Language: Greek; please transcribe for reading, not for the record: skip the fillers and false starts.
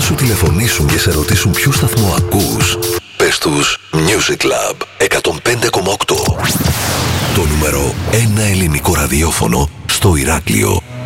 σου τηλεφωνήσουν και σε ρωτήσουν ποιο σταθμό ακούς, πες τους Music Club 105,8. Το νούμερο 1 ελληνικό ραδιόφωνο στο Ηράκλειο.